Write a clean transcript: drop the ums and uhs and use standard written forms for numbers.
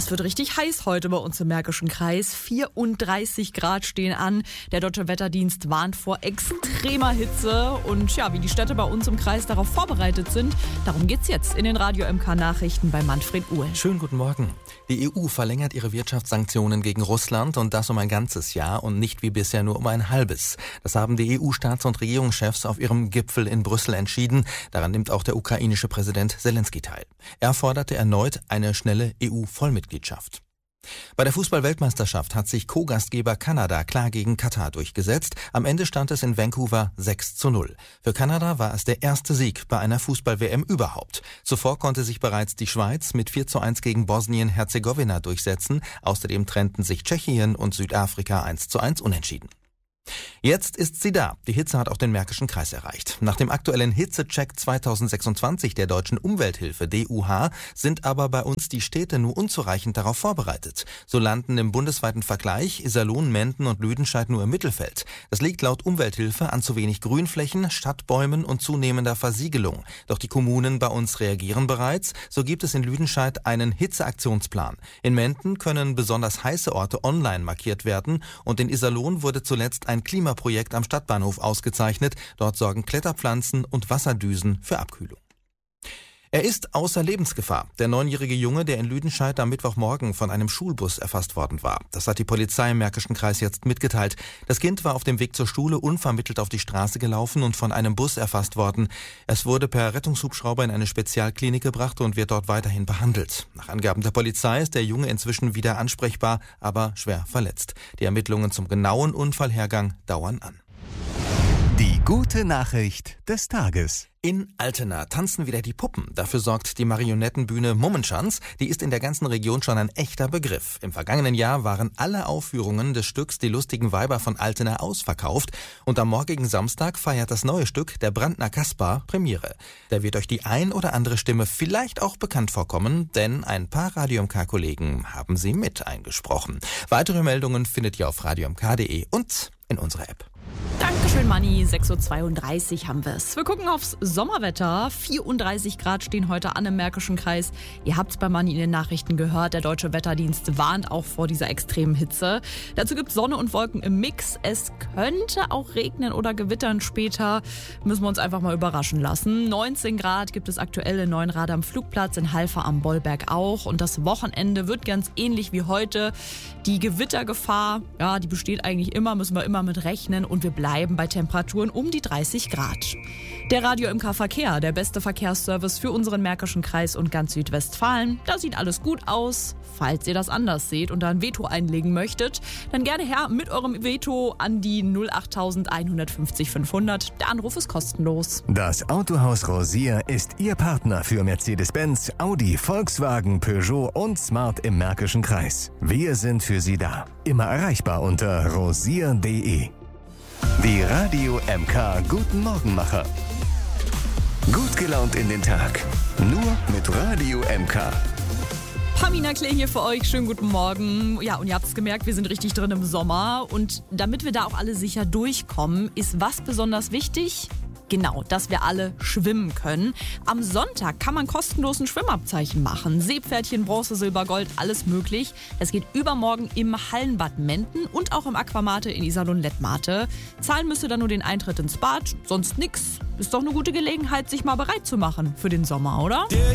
Es wird richtig heiß heute bei uns im Märkischen Kreis. 34 Grad stehen an. Der Deutsche Wetterdienst warnt vor extremer Hitze. Und ja, wie die Städte bei uns im Kreis darauf vorbereitet sind, darum geht's jetzt in den Radio MK Nachrichten bei Manfred Uhl. Schönen guten Morgen. Die EU verlängert ihre Wirtschaftssanktionen gegen Russland und das um ein ganzes Jahr und nicht wie bisher nur um ein halbes. Das haben die EU-Staats- und Regierungschefs auf ihrem Gipfel in Brüssel entschieden. Daran nimmt auch der ukrainische Präsident Zelensky teil. Er forderte erneut eine schnelle EU-Vollmitgliedschaft. Bei der Fußball-Weltmeisterschaft hat sich Co-Gastgeber Kanada klar gegen Katar durchgesetzt. Am Ende stand es in Vancouver 6:0. Für Kanada war es der erste Sieg bei einer Fußball-WM überhaupt. Zuvor konnte sich bereits die Schweiz mit 4:1 gegen Bosnien-Herzegowina durchsetzen. Außerdem trennten sich Tschechien und Südafrika 1:1 unentschieden. Jetzt ist sie da. Die Hitze hat auch den Märkischen Kreis erreicht. Nach dem aktuellen Hitzecheck 2026 der Deutschen Umwelthilfe DUH sind aber bei uns die Städte nur unzureichend darauf vorbereitet. So landen im bundesweiten Vergleich Iserlohn, Menden und Lüdenscheid nur im Mittelfeld. Das liegt laut Umwelthilfe an zu wenig Grünflächen, Stadtbäumen und zunehmender Versiegelung. Doch die Kommunen bei uns reagieren bereits. So gibt es in Lüdenscheid einen Hitzeaktionsplan. In Menden können besonders heiße Orte online markiert werden und in Iserlohn wurde zuletzt ein Klimaprojekt am Stadtbahnhof ausgezeichnet. Dort sorgen Kletterpflanzen und Wasserdüsen für Abkühlung. Er ist außer Lebensgefahr. Der 9-jährige Junge, der in Lüdenscheid am Mittwochmorgen von einem Schulbus erfasst worden war. Das hat die Polizei im Märkischen Kreis jetzt mitgeteilt. Das Kind war auf dem Weg zur Schule unvermittelt auf die Straße gelaufen und von einem Bus erfasst worden. Es wurde per Rettungshubschrauber in eine Spezialklinik gebracht und wird dort weiterhin behandelt. Nach Angaben der Polizei ist der Junge inzwischen wieder ansprechbar, aber schwer verletzt. Die Ermittlungen zum genauen Unfallhergang dauern an. Die gute Nachricht des Tages. In Altena tanzen wieder die Puppen. Dafür sorgt die Marionettenbühne Mummenschanz. Die ist in der ganzen Region schon ein echter Begriff. Im vergangenen Jahr waren alle Aufführungen des Stücks Die lustigen Weiber von Altena ausverkauft. Und am morgigen Samstag feiert das neue Stück Der Brandner Kaspar Premiere. Da wird euch die ein oder andere Stimme vielleicht auch bekannt vorkommen, denn ein paar Radio MK-Kollegen haben sie mit eingesprochen. Weitere Meldungen findet ihr auf radiomk.de und in unserer App. Dankeschön, Manni. 6:32 Uhr haben wir es. Wir gucken aufs Sommerwetter. 34 Grad stehen heute an im Märkischen Kreis. Ihr habt es bei Manni in den Nachrichten gehört. Der Deutsche Wetterdienst warnt auch vor dieser extremen Hitze. Dazu gibt es Sonne und Wolken im Mix. Es könnte auch regnen oder gewittern später. Müssen wir uns einfach mal überraschen lassen. 19 Grad gibt es aktuell in Neuenrad am Flugplatz, in Halver am Bollberg auch. Und das Wochenende wird ganz ähnlich wie heute. Die Gewittergefahr, ja, die besteht eigentlich immer, müssen wir immer mit rechnen. Und wir bleiben bei Temperaturen um die 30 Grad. Der Radio MK Verkehr, der beste Verkehrsservice für unseren Märkischen Kreis und ganz Südwestfalen. Da sieht alles gut aus. Falls ihr das anders seht und da ein Veto einlegen möchtet, dann gerne her mit eurem Veto an die 08000 150 500. Der Anruf ist kostenlos. Das Autohaus Rosier ist Ihr Partner für Mercedes-Benz, Audi, Volkswagen, Peugeot und Smart im Märkischen Kreis. Wir sind für Sie da. Immer erreichbar unter rosier.de. Die Radio MK Guten Morgenmacher. Gut gelaunt in den Tag. Nur mit Radio MK. Pamina Klee hier für euch. Schönen guten Morgen. Ja, und ihr habt es gemerkt, wir sind richtig drin im Sommer. Und damit wir da auch alle sicher durchkommen, ist was besonders wichtig? Genau, dass wir alle schwimmen können. Am Sonntag kann man kostenlos ein Schwimmabzeichen machen. Seepferdchen, Bronze, Silber, Gold, alles möglich. Das geht übermorgen im Hallenbad Menden und auch im Aquamate in Iserlohn-Lettmate. Zahlen müsst ihr dann nur den Eintritt ins Bad, sonst nix. Ist doch eine gute Gelegenheit, sich mal bereit zu machen für den Sommer, oder?